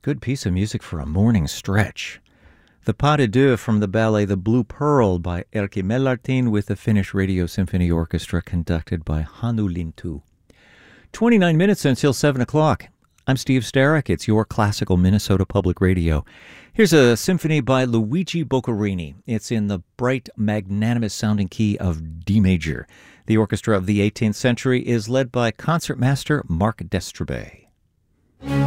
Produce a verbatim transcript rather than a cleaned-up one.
Good piece of music for a morning stretch. The Pas de Deux from the ballet The Blue Pearl by Erkki Mellartin with the Finnish Radio Symphony Orchestra conducted by Hannu Lintu. twenty-nine minutes until seven o'clock. I'm Steve Starrick. It's your classical Minnesota Public Radio. Here's a symphony by Luigi Boccherini. It's in the bright, magnanimous-sounding key of D major. The orchestra of the eighteenth century is led by concertmaster Marc Destrebe.